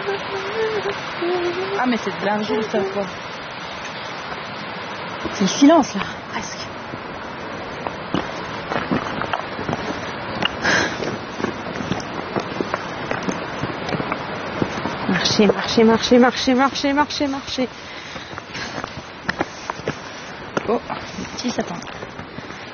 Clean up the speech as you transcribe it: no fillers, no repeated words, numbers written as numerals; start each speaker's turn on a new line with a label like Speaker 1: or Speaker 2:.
Speaker 1: Ah mais c'est de l'injure ça quoi. C'est le silence là, presque. Marcher, marcher, marcher, marcher, marcher, marcher, marcher. Oh, les petits sapins.